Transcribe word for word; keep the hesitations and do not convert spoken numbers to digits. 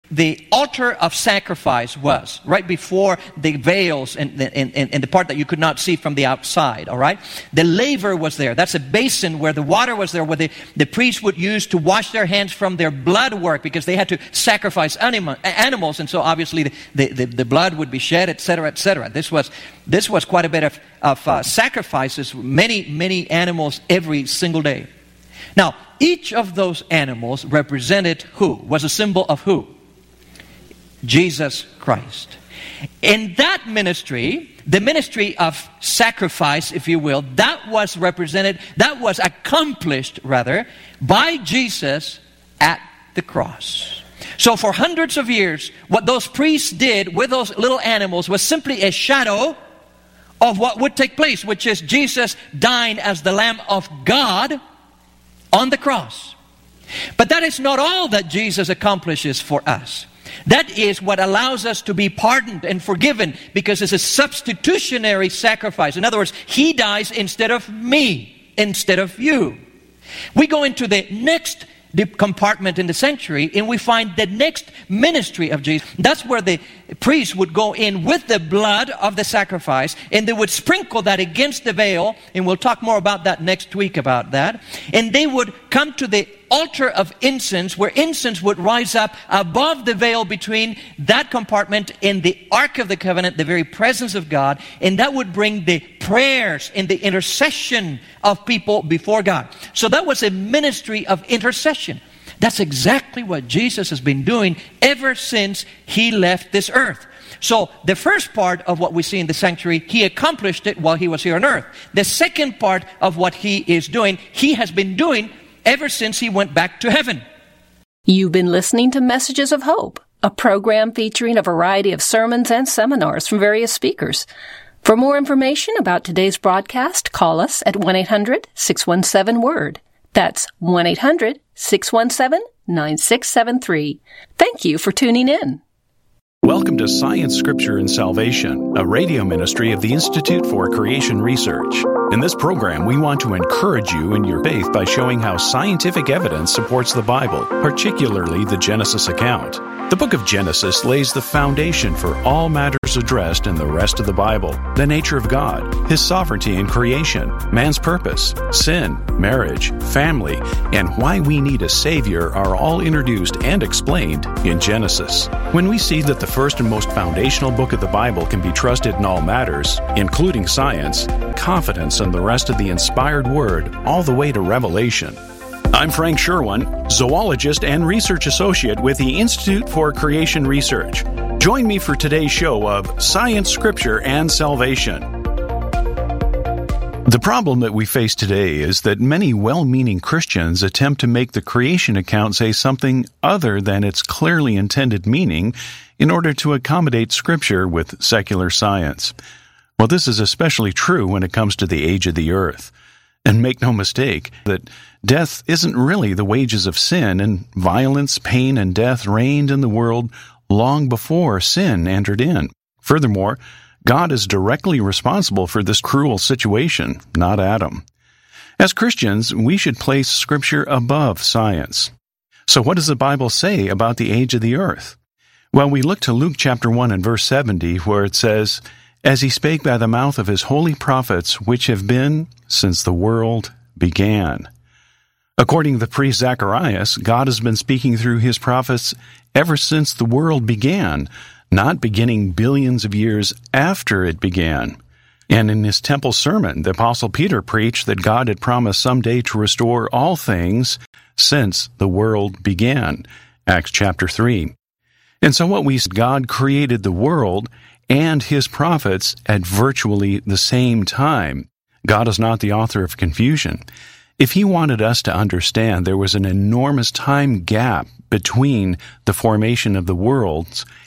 the altar of sacrifice was, right before the veils and, and, and, and the part that you could not see from the outside, all right? The laver was there. That's a basin where the water was there, where the, the priests would use to wash their hands from their blood work, because they had to sacrifice anima, animals, and so obviously the, the, the, the blood would be shed, et cetera, et cetera. This was, this was quite a bit of, of uh, sacrifices, many, many animals every single day. Now, each of those animals represented who? Was a symbol of who? Jesus Christ. In that ministry, the ministry of sacrifice, if you will, that was represented, that was accomplished, rather, by Jesus at the cross. So for hundreds of years, what those priests did with those little animals was simply a shadow of what would take place, which is Jesus dying as the Lamb of God on the cross. But that is not all that Jesus accomplishes for us. That is what allows us to be pardoned and forgiven, because it's a substitutionary sacrifice. In other words, He dies instead of me, instead of you. We go into the next compartment in the sanctuary, and we find the next ministry of Jesus. That's where the priests would go in with the blood of the sacrifice, and they would sprinkle that against the veil, and we'll talk more about that next week about that. And they would come to the altar of incense, where incense would rise up above the veil between that compartment and the Ark of the Covenant, the very presence of God, and that would bring the prayers and the intercession of people before God. So that was a ministry of intercession. That's exactly what Jesus has been doing ever since He left this earth. So the first part of what we see in the sanctuary, He accomplished it while He was here on earth. The second part of what He is doing, He has been doing ever since He went back to heaven. You've been listening to Messages of Hope, a program featuring a variety of sermons and seminars from various speakers. For more information about today's broadcast, call us at one eight hundred six one seven word. That's one eight hundred six one seven nine six seven three. Thank you for tuning in. Welcome to Science, Scripture, and Salvation, a radio ministry of the Institute for Creation Research. In this program, we want to encourage you in your faith by showing how scientific evidence supports the Bible, particularly the Genesis account. The book of Genesis lays the foundation for all matters addressed in the rest of the Bible: the nature of God, His sovereignty in creation, man's purpose, sin, marriage, family, and why we need a Savior are all introduced and explained in Genesis. When we see that the first and most foundational book of the Bible can be trusted in all matters, including science, confidence in the rest of the inspired Word, all the way to Revelation. I'm Frank Sherwin, zoologist and research associate with the Institute for Creation Research. Join me for today's show of Science, Scripture, and Salvation. The problem that we face today is that many well-meaning Christians attempt to make the creation account say something other than its clearly intended meaning in order to accommodate Scripture with secular science. Well, this is especially true when it comes to the age of the earth. And make no mistake that death isn't really the wages of sin, and violence, pain, and death reigned in the world long before sin entered in. Furthermore, God is directly responsible for this cruel situation, not Adam. As Christians, we should place Scripture above science. So what does the Bible say about the age of the earth? Well, we look to Luke chapter one and verse seventy, where it says, "As He spake by the mouth of His holy prophets, which have been since the world began." According to the priest Zacharias, God has been speaking through His prophets ever since the world began, not beginning billions of years after it began. And in his temple sermon, the Apostle Peter preached that God had promised someday to restore all things since the world began, Acts chapter three. And so what we see, God created the world and His prophets at virtually the same time. God is not the author of confusion. If He wanted us to understand there was an enormous time gap between the formation of the worlds